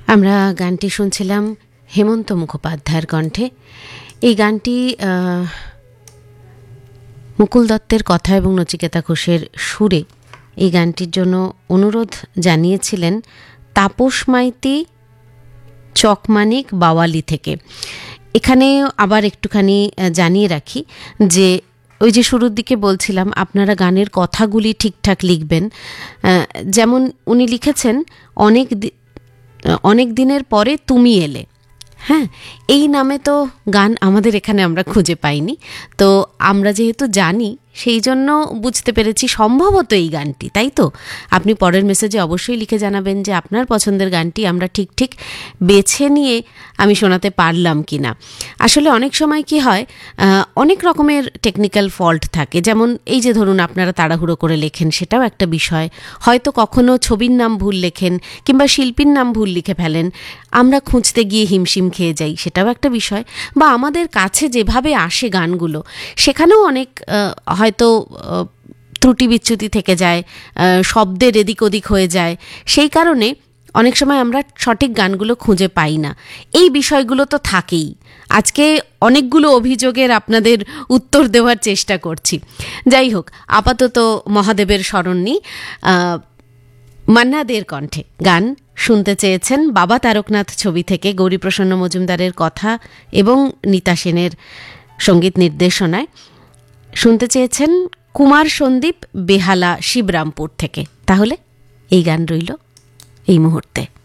আমরা গানটি শুনছিলাম হেমন্ত মুখোপাধ্যায়ের কণ্ঠে। এই গানটি মুকুল দত্তের কথা এবং নচিকেতা ঘোষের সুরে এই গানটির জন্য অনুরোধ জানিয়েছিলেন তাপস মাইতি চকমানিক বাওয়ালি থেকে। এখানে আবার একটুখানি জানিয়ে রাখি যে ওই যে শুরুর দিকে বলছিলাম আপনারা গানের কথাগুলি ঠিকঠাক লিখবেন। যেমন উনি লিখেছেন অনেক দিনের পরে তুমি এলে। হ্যাঁ, এই নামে তো গান আমাদের এখানে আমরা খুঁজে পাইনি, তো আমরা যেহেতু জানি সেই জন্য বুঝতে পেরেছি সম্ভবত এই গানটি, তাই তো? আপনি পরের মেসেজে অবশ্যই লিখে জানাবেন যে আপনার পছন্দের গানটি আমরা ঠিক ঠিক বেছে নিয়ে আমি শোনাতে পারলাম কি না। আসলে অনেক সময় কি হয়, অনেক রকমের টেকনিক্যাল ফল্ট থাকে। যেমন এই যে ধরুন আপনারা তাড়াহুড়ো করে লেখেন, সেটাও একটা বিষয়। হয়তো কখনো ছবির নাম ভুল লেখেন কিংবা শিল্পীর নাম ভুল লিখে ফেলেন, আমরা খুঁজতে গিয়ে হিমশিম খেয়ে যাই, সেটাও একটা বিষয়। বা আমাদের কাছে যেভাবে আসে গানগুলো, সেখানেও অনেক হয়তো ত্রুটি বিচ্যুতি থেকে যায়, শব্দের এদিক ওদিক হয়ে যায়। সেই কারণে অনেক সময় আমরা সঠিক গানগুলো খুঁজে পাই না। এই বিষয়গুলো তো থাকেই। আজকে অনেকগুলো অভিযোগের আপনাদের উত্তর দেওয়ার চেষ্টা করছি। যাই হোক, আপাতত মহাদেবের স্মরণ নিই। মান্না দের কণ্ঠে গান শুনতে চেয়েছেন বাবা তারকনাথ ছবি থেকে, গৌরীপ্রসন্ন মজুমদারের কথা এবং নীতা সেনের সঙ্গীত নির্দেশনায়। শুনতে চেয়েছেন কুমার সন্দীপ, বেহালা, শিবরামপুর থেকে। তাহলে এই গান রইল এই মুহূর্তে।